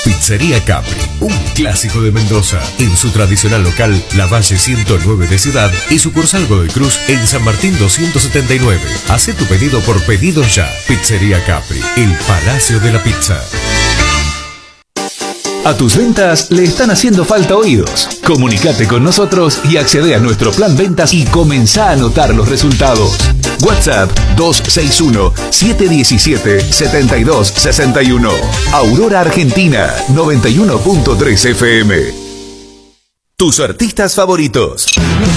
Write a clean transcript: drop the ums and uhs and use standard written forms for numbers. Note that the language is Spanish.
Pizzería Capri, un clásico de Mendoza. En su tradicional local, La Valle 109 de Ciudad y sucursal Godoy Cruz en San Martín 279. Haz tu pedido por pedido ya. Pizzería Capri, el Palacio de la Pizza. A tus ventas le están haciendo falta oídos. Comunicate con nosotros y accede a nuestro plan ventas y comenzá a notar los resultados. WhatsApp 261-717-7261. Aurora Argentina 91.3 FM. Tus artistas favoritos.